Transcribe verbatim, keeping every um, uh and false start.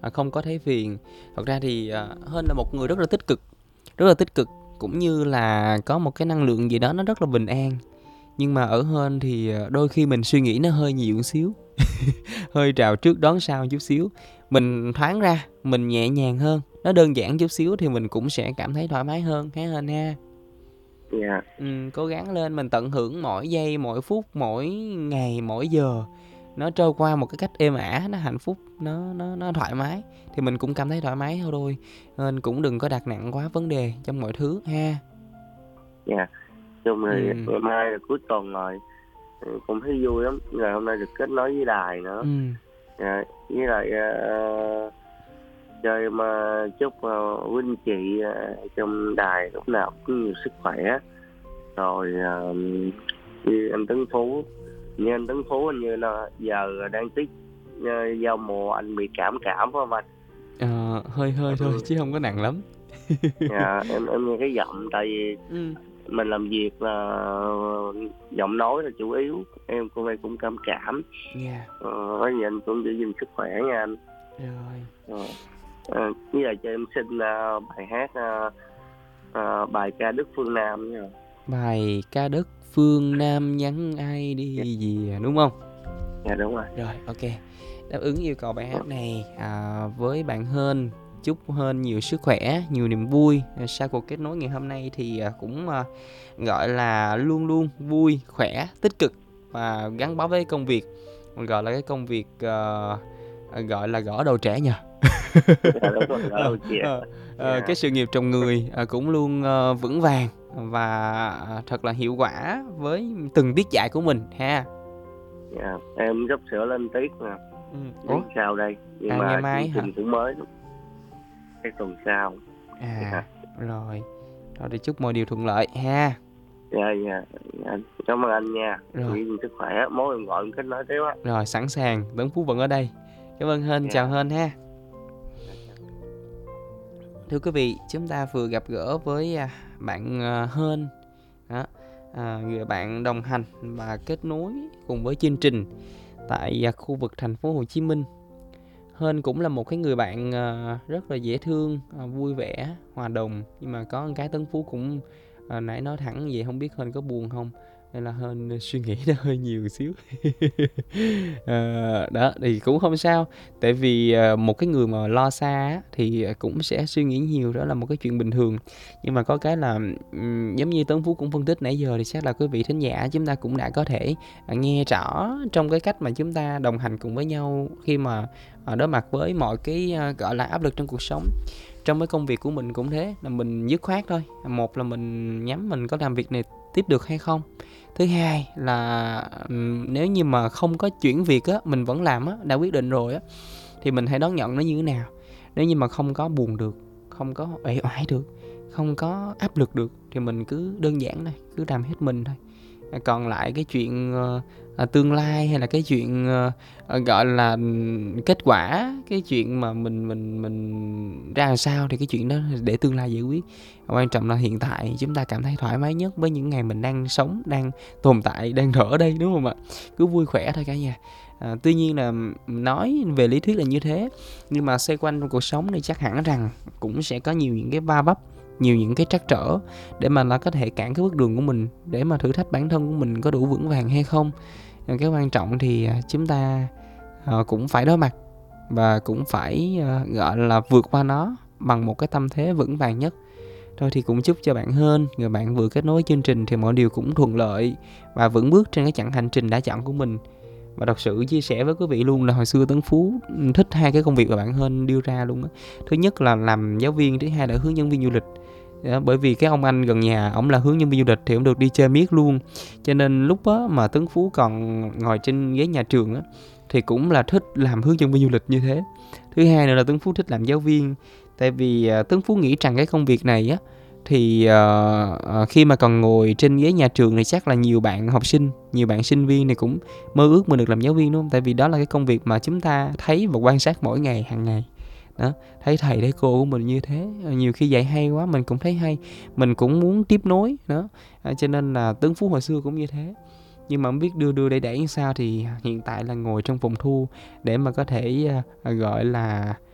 à, không có thấy phiền. Thật ra thì à, Hên là một người rất là tích cực, rất là tích cực cũng như là có một cái năng lượng gì đó nó rất là bình an. Nhưng mà ở Hên thì à, đôi khi mình suy nghĩ nó hơi nhiều một xíu, hơi trào trước đón sau chút xíu. Mình thoáng ra, mình nhẹ nhàng hơn, nó đơn giản chút xíu thì mình cũng sẽ cảm thấy thoải mái hơn ha Hên ha. Dạ. Ừm, cố gắng lên, mình tận hưởng mỗi giây, mỗi phút, mỗi ngày, mỗi giờ. Nó trôi qua một cái cách êm ả, nó hạnh phúc, nó nó nó thoải mái thì mình cũng cảm thấy thoải mái thôi. Nên cũng đừng có đặt nặng quá vấn đề trong mọi thứ ha. Dạ. Chung rồi Ừm. ngày mai là cuối tuần rồi, ừ, cũng thấy vui lắm. Ngày hôm nay được kết nối với đài nữa. Ừm. Dạ. Với lại uh, chơi mà chúc uh, quý anh chị uh, trong đài lúc nào cũng nhiều sức khỏe. Rồi uh, như anh Tấn Phú, như anh Tấn Phú anh như là giờ đang tiết uh, giao mùa, anh bị cảm cảm phải không anh? Ờ, hơi hơi thôi Em, chứ không có nặng lắm. dạ, em em nghe cái giọng, tại vì Ừm. mình làm việc là giọng nói là chủ yếu, em cô này cũng cảm cảm. Yeah. Ờ, với anh cũng giữ gìn sức khỏe nha anh. Rồi. Ờ, ờ, bây giờ cho em xin uh, bài hát uh, uh, bài ca Đức Phương Nam nha. Bài ca Đất Phương Nam nhắn ai đi về đúng không? Dạ đúng rồi. Rồi, ok. Đáp ứng yêu cầu bài hát này à, với bạn Hên. Chúc Hên nhiều sức khỏe, nhiều niềm vui. Sau cuộc kết nối ngày hôm nay thì à, cũng à, gọi là luôn luôn vui, khỏe, tích cực và gắn bó với công việc. Gọi là cái công việc uh, gọi là gõ đầu trẻ nhờ. Dạ đúng rồi, gỡ đầu chia. Ờ, ờ, Dạ. cái sự nghiệp trong người à, cũng luôn ờ, vững vàng và thật là hiệu quả với từng tiết dạy của mình ha. Dạ. Em sắp sửa lên tiết nè. Ừ. Biết Ủa? sao đây, nhưng À, ngày mà chương mai hả? trình cũng mới lắm. Cái tuần sau. À, Dạ. rồi. Rồi thì chúc mọi điều thuận lợi ha. Dạ dạ. Dạ. Cảm ơn anh nha. Rồi. Giữ gìn sức khỏe, mối em gọi em kết nối tiếp á. Rồi, sẵn sàng. Tấn Phú vẫn ở đây. Cảm ơn Hên, chào Dạ. Hên ha. Dạ, dạ. Thưa quý vị, chúng ta vừa gặp gỡ với à, bạn à, Hên đó. À, người bạn đồng hành và kết nối cùng với chương trình tại à, khu vực thành phố Hồ Chí Minh. Hên cũng là một cái người bạn à, rất là dễ thương, à, vui vẻ, hòa đồng. Nhưng mà có một cái Tấn Phú cũng à, nãy nói thẳng vậy, không biết Hên có buồn không, nên là Hên suy nghĩ nó hơi nhiều xíu. à, đó thì cũng không sao, tại vì à, một cái người mà lo xa á, thì cũng sẽ suy nghĩ nhiều, đó là một cái chuyện bình thường. Nhưng mà có cái là um, giống như Tấn Phú cũng phân tích nãy giờ thì chắc là quý vị thính giả chúng ta cũng đã có thể à, nghe rõ trong cái cách mà chúng ta đồng hành cùng với nhau khi mà à, đối mặt với mọi cái à, gọi là áp lực trong cuộc sống. Trong cái công việc của mình cũng thế, là mình dứt khoát thôi. Một là mình nhắm mình có làm việc này tiếp được hay không. Thứ hai là um, nếu như mà không có chuyển việc á, mình vẫn làm á, đã quyết định rồi á, thì mình hãy đón nhận nó như thế nào. Nếu như mà không có buồn được, không có uể oải được, không có áp lực được, thì mình cứ đơn giản thôi, cứ làm hết mình thôi. Còn lại cái chuyện uh, uh, tương lai hay là cái chuyện uh, uh, gọi là um, kết quả, cái chuyện mà mình mình mình ra làm sao thì cái chuyện đó để tương lai giải quyết. Quan trọng là hiện tại chúng ta cảm thấy thoải mái nhất với những ngày mình đang sống, đang tồn tại, đang ở đây, đúng không ạ? Cứ vui khỏe thôi cả nhà. À, tuy nhiên là nói về lý thuyết là như thế, nhưng mà xoay quanh trong cuộc sống thì chắc hẳn rằng cũng sẽ có nhiều những cái va vấp, nhiều những cái trắc trở để mà nó có thể cản cái bước đường của mình, để mà thử thách bản thân của mình có đủ vững vàng hay không. Cái quan trọng thì chúng ta uh, cũng phải đối mặt và cũng phải uh, gọi là vượt qua nó bằng một cái tâm thế vững vàng nhất. Thôi thì cũng chúc cho bạn Hên, người bạn vừa kết nối chương trình, thì mọi điều cũng thuận lợi và vững bước trên cái chặng hành trình đã chọn của mình. Và thật sự chia sẻ với quý vị luôn là hồi xưa Tấn Phú thích hai cái công việc mà bạn Hên đưa ra luôn á. Thứ nhất là làm giáo viên, thứ hai là hướng dẫn viên du lịch. Đó, bởi vì cái ông anh gần nhà ổng là hướng dẫn viên du lịch thì ổng được đi chơi miết luôn. Cho nên lúc á mà Tấn Phú còn ngồi trên ghế nhà trường á thì cũng là thích làm hướng dẫn viên du lịch như thế. Thứ hai nữa là Tấn Phú thích làm giáo viên. Tại vì uh, Tấn Phú nghĩ rằng cái công việc này á thì uh, uh, khi mà còn ngồi trên ghế nhà trường thì chắc là nhiều bạn học sinh, nhiều bạn sinh viên này cũng mơ ước mình được làm giáo viên, đúng không? Tại vì đó là cái công việc mà chúng ta thấy và quan sát mỗi ngày, hàng ngày. Đó, thấy thầy thấy cô của mình như thế, nhiều khi dạy hay quá mình cũng thấy hay, mình cũng muốn tiếp nối đó. À, cho nên là Tấn Phú hồi xưa cũng như thế. Nhưng mà không biết đưa đưa đẩy đẩy như sao thì hiện tại là ngồi trong phòng thu để mà có thể uh, gọi là